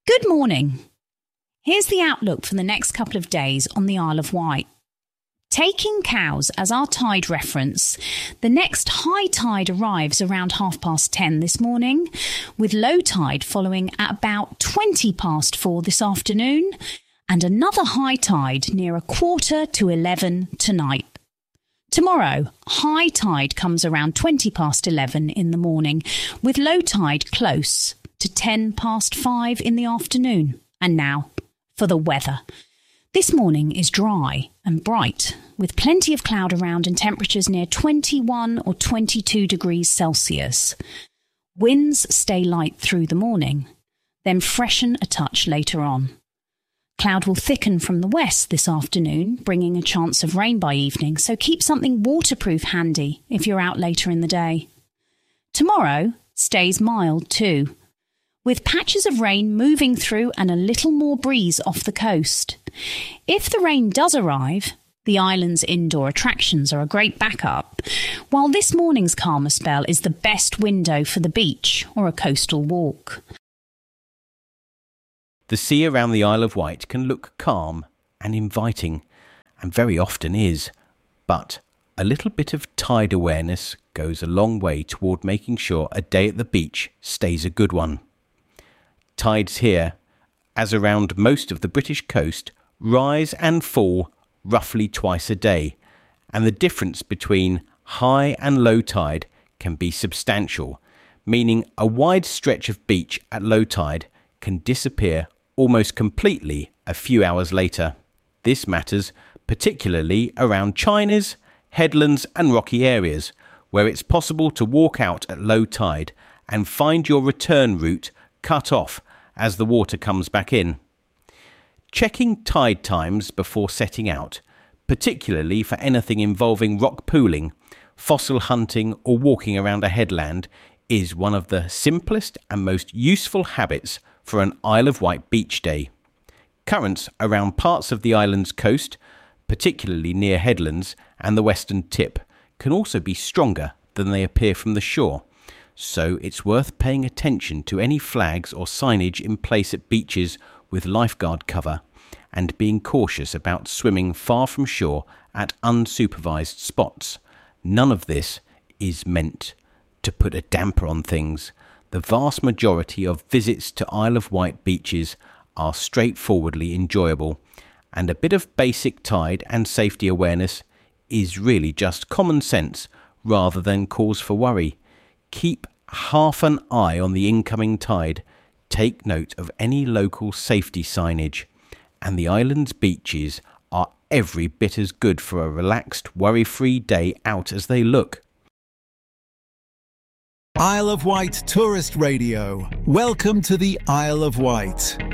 Good morning. Here's the outlook for the next couple of days on the Isle of Wight. Taking Cowes as our tide reference, the next high tide arrives around 10:30 this morning, with low tide following at about 4:20 this afternoon, and another high tide near 11:15 tonight. Tomorrow, high tide comes around 11:20 in the morning, with low tide close to 5:10 in the afternoon. And now, for the weather. This morning is dry and bright, with plenty of cloud around and temperatures near 21 or 22 degrees Celsius. Winds stay light through the morning, then freshen a touch later on. Cloud will thicken from the west this afternoon, bringing a chance of rain by evening, so keep something waterproof handy if you're out later in the day. Tomorrow stays mild too, with patches of rain moving through and a little more breeze off the coast. If the rain does arrive, the island's indoor attractions are a great backup, while this morning's calmer spell is the best window for the beach or a coastal walk. The sea around the Isle of Wight can look calm and inviting, and very often is, but a little bit of tide awareness goes a long way toward making sure a day at the beach stays a good one. Tides here, as around most of the British coast, rise and fall roughly twice a day, and the difference between high and low tide can be substantial, meaning a wide stretch of beach at low tide can disappear almost completely a few hours later. This matters particularly around Chiners, headlands and rocky areas, where it's possible to walk out at low tide and find your return route cut off as the water comes back in. Checking tide times before setting out, particularly for anything involving rock pooling, fossil hunting or walking around a headland, is one of the simplest and most useful habits for an Isle of Wight beach day. Currents around parts of the island's coast, particularly near headlands and the western tip, can also be stronger than they appear from the shore, so it's worth paying attention to any flags or signage in place at beaches with lifeguard cover, and being cautious about swimming far from shore at unsupervised spots. None of this is meant to put a damper on things. The vast majority of visits to Isle of Wight beaches are straightforwardly enjoyable, and a bit of basic tide and safety awareness is really just common sense rather than cause for worry. Keep half an eye on the incoming tide, take note of any local safety signage, and the island's beaches are every bit as good for a relaxed, worry-free day out as they look. Isle of Wight Tourist Radio. Welcome to the Isle of Wight.